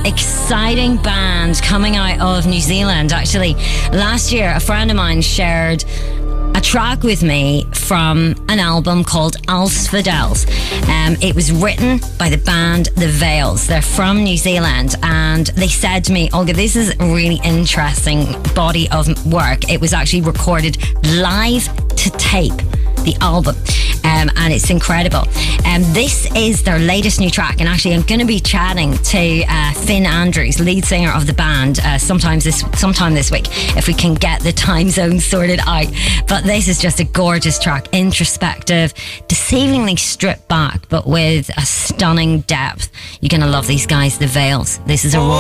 exciting band coming out of New Zealand. Actually, last year, a friend of mine shared a track with me from an album called Als Fidels. It was written by the band The Veils. They're from New Zealand, and they said to me, Olga, this is a really interesting body of work. It was actually recorded live to tape, the album, and it's incredible. This is their latest new track, and actually I'm going to be chatting to Finn Andrews, lead singer of the band, sometime this week, if we can get the time zone sorted out. But this is just a gorgeous track, introspective, deceivingly stripped back, but with a stunning depth. You're going to love these guys, The Veils. This is Aurora.